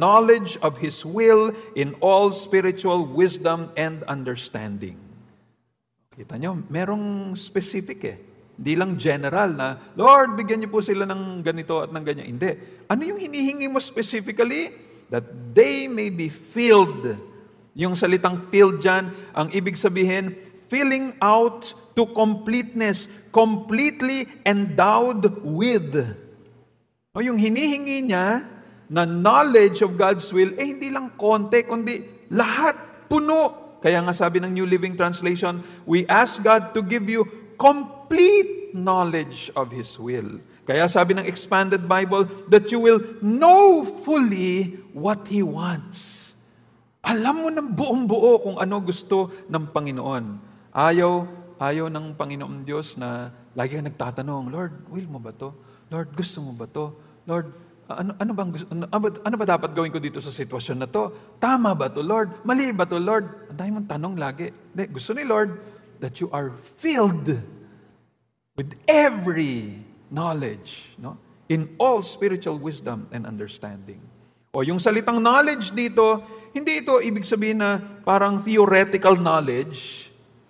knowledge of His will in all spiritual wisdom and understanding. Kita nyo, merong specific eh. Hindi lang general na, Lord, bigyan niyo po sila ng ganito at ng ganyan. Hindi. Ano yung hinihingi mo specifically? That they may be filled. Yung salitang filled dyan, ang ibig sabihin, filling out to completeness, completely endowed with. O yung hinihingi niya na knowledge of God's will, hindi lang konti, kundi lahat, puno. Kaya nga sabi ng New Living Translation, we ask God to give you complete knowledge of His will. Kaya sabi ng Expanded Bible, that you will know fully what He wants. Alam mo ng buong-buo kung ano gusto ng Panginoon. Ayaw ng Panginoon Diyos na lagi kang nagtatanong, Lord, will mo ba to? Lord, gusto mo ba to? Lord, ano ba dapat gawin ko dito sa sitwasyon na to? Tama ba to, Lord? Mali ba to, Lord? Ang dami mong tanong lagi. Hindi, gusto ni Lord that you are filled with every knowledge, no? In all spiritual wisdom and understanding. O yung salitang knowledge dito, hindi ito ibig sabihin na parang theoretical knowledge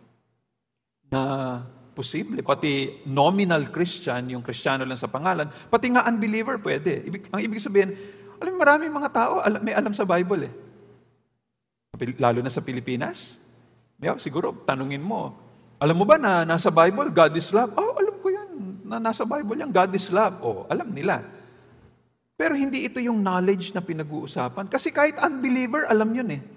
na posible. Pati nominal Christian, yung Kristiyano lang sa pangalan, pati nga unbeliever pwede. Ang ibig sabihin, alam mo, maraming mga tao may alam sa Bible eh. Lalo na sa Pilipinas. Siguro, tanungin mo, alam mo ba na nasa Bible, God is love? Oh, alam ko yan. Na nasa Bible yan, God is love. Oh, alam nila. Pero hindi ito yung knowledge na pinag-uusapan. Kasi kahit unbeliever, alam yun eh.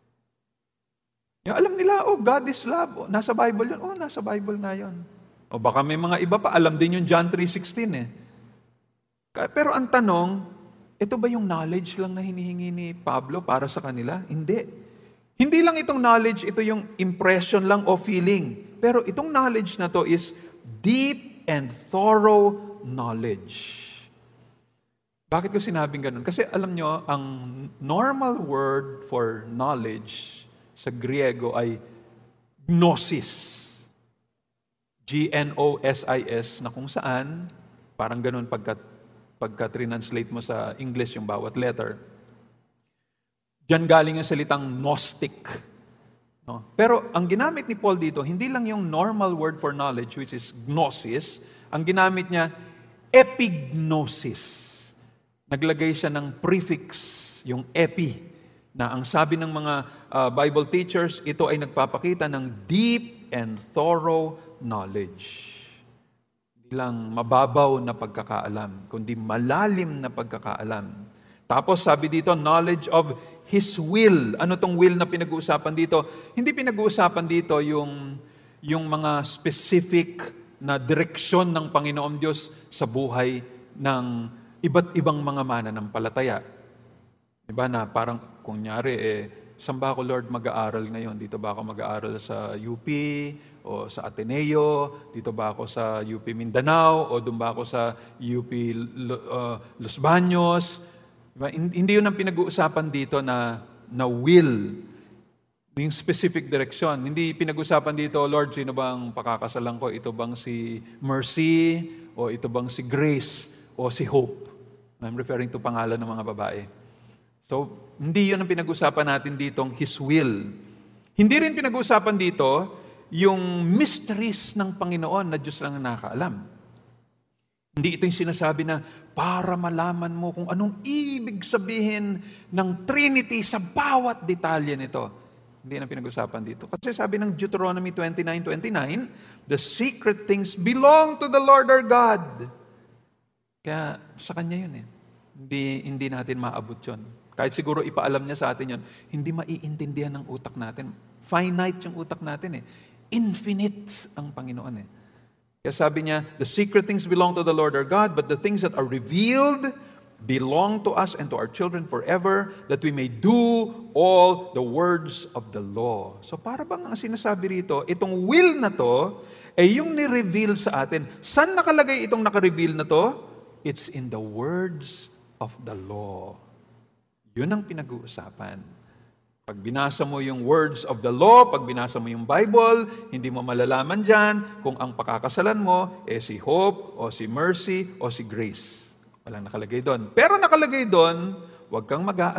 Alam nila, God is love. Nasa Bible yun. Nasa Bible nga yun. O baka may mga iba pa, alam din yung John 3:16 eh. Pero ang tanong, ito ba yung knowledge lang na hinihingi ni Pablo para sa kanila? Hindi. Hindi lang itong knowledge, ito yung impression lang o feeling. Pero itong knowledge na to is deep and thorough knowledge. Bakit ko sinabing ganun? Kasi alam nyo, ang normal word for knowledge sa Griego ay gnosis. Gnosis, na kung saan, parang ganun pagka-translate mo sa English yung bawat letter. Diyan galing yung salitang gnostic. No? Pero ang ginamit ni Paul dito, hindi lang yung normal word for knowledge, which is gnosis, ang ginamit niya, epignosis. Naglagay siya ng prefix, yung epi, na ang sabi ng mga Bible teachers, ito ay nagpapakita ng deep and thorough knowledge. Hindi lang mababaw na pagkakaalam, kundi malalim na pagkakaalam. Tapos sabi dito, knowledge of His will. Ano tong will na pinag-uusapan dito? Hindi pinag-uusapan dito yung mga specific na direksyon ng Panginoon Diyos sa buhay ng iba't ibang mga mananampalataya. Diba na parang, kunyari, saan ba ako, Lord, mag-aaral ngayon? Dito ba ako mag-aaral sa UP o sa Ateneo? Dito ba ako sa UP Mindanao? O doon ba ako sa UP Los Baños? Diba? Hindi yun ang pinag-uusapan dito na will. Yung specific direction. Hindi pinag-uusapan dito, Lord, sino bang pakakasalan ko? Ito bang si Mercy? O ito bang si Grace? O si Hope? I'm referring to pangalan ng mga babae. So, hindi yun ang pinag-usapan natin ditong His will. Hindi rin pinag-usapan dito yung mysteries ng Panginoon na Diyos lang ang nakakaalam. Hindi ito yung sinasabi na para malaman mo kung anong ibig sabihin ng Trinity sa bawat detalye nito. Hindi na pinag-usapan dito. Kasi sabi ng Deuteronomy 29:29, the secret things belong to the Lord our God. Kaya sa Kanya yun eh. Hindi natin maabot yun. Kahit siguro ipaalam niya sa atin yun, hindi maiintindihan ng utak natin. Finite yung utak natin eh. Infinite ang Panginoon eh. Kaya sabi niya, the secret things belong to the Lord our God, but the things that are revealed belong to us and to our children forever, that we may do all the words of the law. So para bang ang sinasabi rito, itong will na to, yung ni-reveal sa atin. Saan nakalagay itong naka-reveal na to? It's in the words of the law. Yun ang pinag-uusapan. Pag binasa mo yung words of the law, pag binasa mo yung Bible, hindi mo malalaman dyan kung ang pakakasalan mo si Hope, o si Mercy, o si Grace. Walang nakalagay doon. Pero nakalagay doon, huwag kang